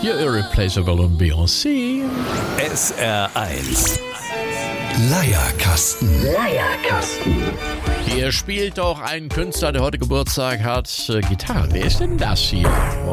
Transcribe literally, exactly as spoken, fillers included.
You're Irreplaceable und Beyoncé. S R eins. Leierkasten. Leierkasten. Hier spielt auch ein Künstler, der heute Geburtstag hat, äh, Gitarre. Wer ist denn das hier?